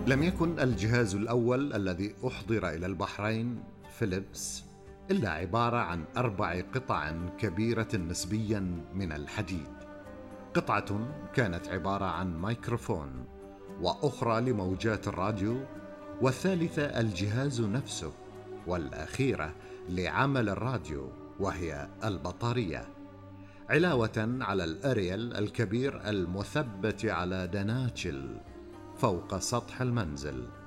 لم يكن الجهاز الأول الذي أحضر إلى البحرين فيليبس إلا عبارة عن 4 قطع كبيرة نسبياً من الحديد. قطعة كانت عبارة عن ميكروفون، وأخرى لموجات الراديو، والثالثة الجهاز نفسه، والأخيرة لعمل الراديو وهي البطارية، علاوة على الأريال الكبير المثبت على دناتشل فوق سطح المنزل.